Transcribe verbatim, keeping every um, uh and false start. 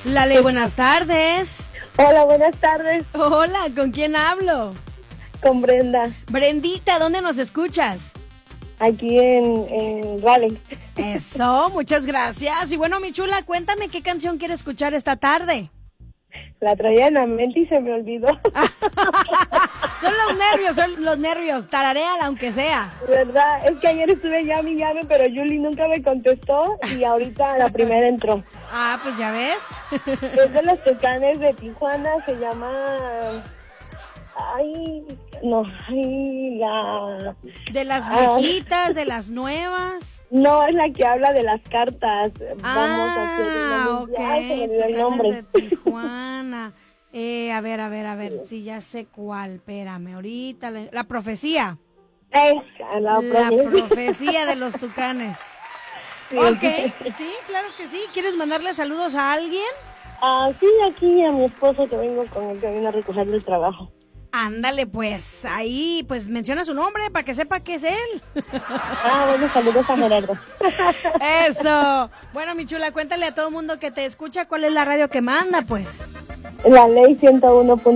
Lale, buenas tardes. Hola, buenas tardes. Hola, ¿con quién hablo? Con Brenda. Brendita, ¿dónde nos escuchas? Aquí en, en Raleigh. Eso, muchas gracias. Y bueno, mi chula, cuéntame qué canción quieres escuchar esta tarde. La traía en la mente y se me olvidó. Son los nervios, son los nervios. Tararéala aunque sea. ¿Verdad? Es que ayer estuve llame y llame, pero Julie nunca me contestó y ahorita la primera entró. Ah, pues ya ves. Es de los Tucanes de Tijuana, se llama... Ay, no, ay, la... De las Ah. viejitas, de las nuevas. No, es la que habla de las cartas. Vamos a hacer Ah, una... ok. Ay, se me olvidó el Tucanes nombre. de Tijuana. Eh, a ver, a ver, a ver, si ya sé cuál. Espérame, ahorita. La, la profecía. Esa, la, La profecía. profecía de los tucanes. Sí. Ok, sí, claro que sí. ¿Quieres mandarle saludos a alguien? Ah, sí, aquí a mi esposo que vengo con el que vino a recoger del trabajo. Ándale, pues, ahí, pues menciona su nombre para que sepa que es él. Ah, bueno, saludos a Gerardo. Eso. Bueno, mi chula, cuéntale a todo el mundo que te escucha cuál es la radio que manda, pues. La ley ciento uno punto